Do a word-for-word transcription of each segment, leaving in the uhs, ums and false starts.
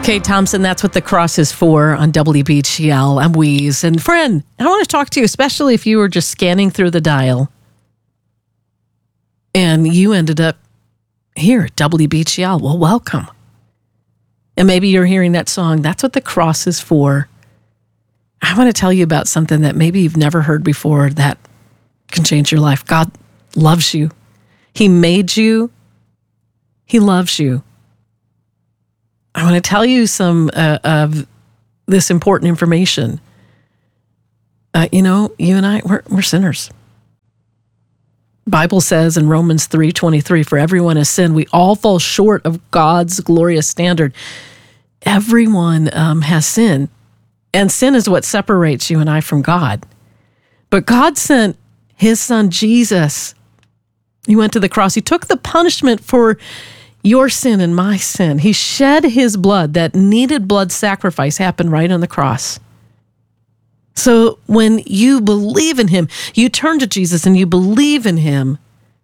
Kate Thompson, that's what the cross is for on W B G L. I'm Wheeze. And friend, I want to talk to you, especially if you were just scanning through the dial and you ended up here at W B G L. Well, welcome. And maybe you're hearing that song, That's What the Cross is For. I want to tell you about something that maybe you've never heard before that can change your life. God loves you. He made you. He loves you. I want to tell you some uh, of this important information. Uh, you know, you and I, we're, we're sinners. Bible says in Romans three twenty-three, for everyone has sinned. We all fall short of God's glorious standard. Everyone um, has sinned. And sin is what separates you and I from God. But God sent his son, Jesus. He went to the cross. He took the punishment for your sin and my sin. He shed his blood. That needed blood sacrifice happened right on the cross. So when you believe in him, you turn to Jesus and you believe in him,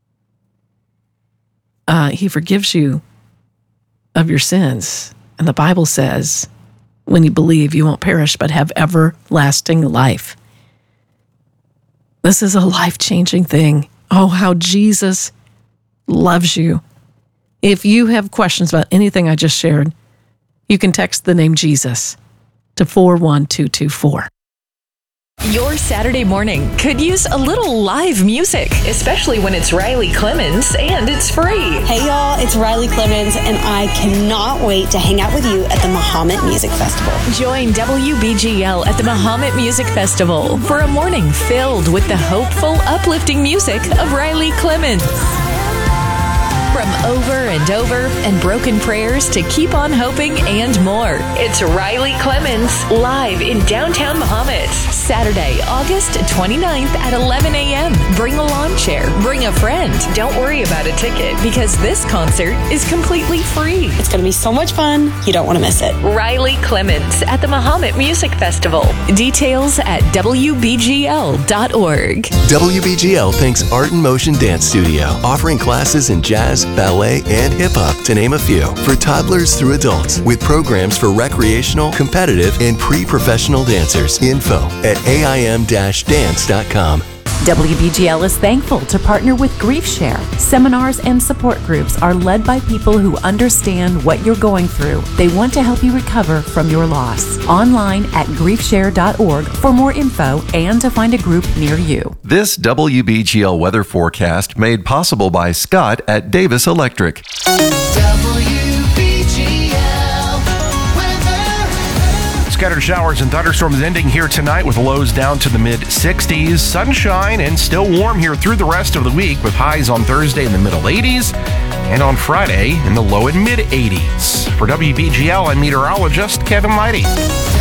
uh, he forgives you of your sins. And the Bible says, when you believe, you won't perish, but have everlasting life. This is a life-changing thing. Oh, how Jesus loves you. If you have questions about anything I just shared, you can text the name Jesus to four one two two four. Your Saturday morning could use a little live music, especially when it's Riley Clemens and it's free. Hey y'all, it's Riley Clemens and I cannot wait to hang out with you at the Mahomet Music Festival. Join W B G L at the Mahomet Music Festival for a morning filled with the hopeful, uplifting music of Riley Clemens. From Over and Over and Broken Prayers to Keep on Hoping and more. It's Riley Clemens live in downtown Mahomet. Saturday, August twenty-ninth at eleven a.m. Bring a lawn chair. Bring a friend. Don't worry about a ticket because this concert is completely free. It's going to be so much fun. You don't want to miss it. Riley Clemens at the Mahomet Music Festival. Details at W B G L dot org. W B G L thanks Art in Motion Dance Studio, offering classes in jazz, ballet, and hip-hop, to name a few, for toddlers through adults, with programs for recreational, competitive, and pre-professional dancers. Info at A I M dash dance dot com. W B G L is thankful to partner with GriefShare. Seminars and support groups are led by people who understand what you're going through. They want to help you recover from your loss. Online at grief share dot org for more info and to find a group near you. This W B G L weather forecast made possible by Scott at Davis Electric. Scattered showers and thunderstorms ending here tonight with lows down to the mid sixties. Sunshine and still warm here through the rest of the week with highs on Thursday in the middle eighties and on Friday in the low and mid eighties. For W B G L, I'm meteorologist Kevin Leidy.